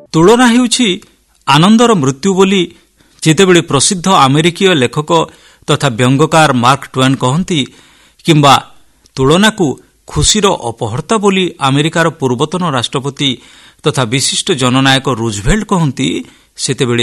ତୁଳନା ହେଉଛି ଆନନ୍ଦର ମୃତ୍ୟୁ ବୋଲି ଯେତେବେଳେ ପ୍ରସିଦ୍ଧ ଆମେରିକୀୟ ଲେଖକ ତଥା ବ୍ୟଙ୍ଗକାର ମାର୍କ ଟ୍ୱେନ୍ କହନ୍ତି, କିମ୍ବା ତୁଳନାକୁ ଖୁସିର ଅପହର୍ତ୍ତା ବୋଲି ଆମେରିକାର ପୂର୍ବତନ ରାଷ୍ଟ୍ରପତି ତଥା ବିଶିଷ୍ଟ ଜନନାୟକ ରୁଜଭେଲ୍ଟ କହନ୍ତି, ସେତେବେଳେ